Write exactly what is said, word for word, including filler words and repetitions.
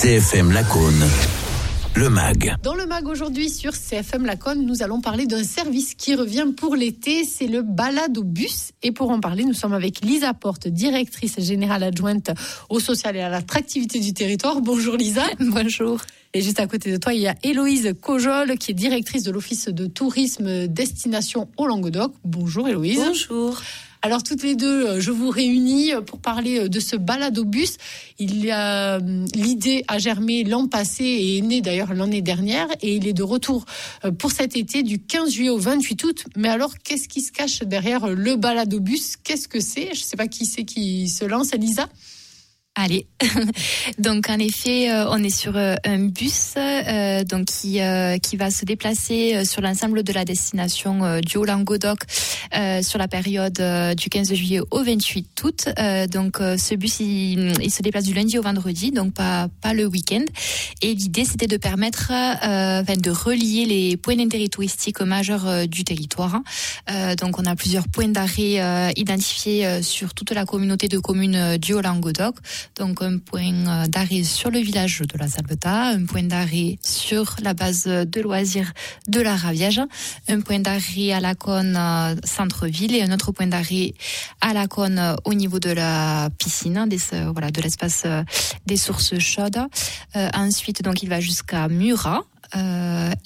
C F M Lacaune, le M A G. Dans le M A G aujourd'hui sur C F M Lacaune, nous allons parler d'un service qui revient pour l'été, c'est le balado bus. Et pour en parler, nous sommes avec Lisa Porte, directrice générale adjointe au social et à l'attractivité du territoire. Bonjour Lisa. Bonjour. Et juste à côté de toi, il y a Héloïse Cojol, qui est directrice de l'Office de tourisme destination au Languedoc. Bonjour Héloïse. Bonjour. Alors toutes les deux, je vous réunis pour parler de ce balado-bus. Il y a, l'idée a germé l'an passé et est née d'ailleurs l'année dernière, et il est de retour pour cet été du quinze juillet au vingt-huit août. Mais alors, qu'est-ce qui se cache derrière le balado-bus ? Qu'est-ce que c'est ? Je ne sais pas qui c'est qui se lance, Elisa ? Allez, donc en effet, euh, on est sur euh, un bus euh, donc qui euh, qui va se déplacer euh, sur l'ensemble de la destination euh, du Haut-Languedoc euh, sur la période euh, du quinze juillet au vingt-huit août. Euh, donc euh, ce bus il, il se déplace du lundi au vendredi, donc pas pas le week-end. Et l'idée c'était de permettre, euh, enfin, de relier les points d'intérêt touristique majeurs euh, du territoire. Euh, donc on a plusieurs points d'arrêt euh, identifiés euh, sur toute la communauté de communes euh, du Haut-Languedoc. Donc un point d'arrêt sur le village de la Salvetat, un point d'arrêt sur la base de loisirs de la Raviège, un point d'arrêt à Lacaune centre-ville et un autre point d'arrêt à Lacaune au niveau de la piscine, des, voilà, de l'espace des sources chaudes. Euh, ensuite, donc il va jusqu'à Murat. Euh,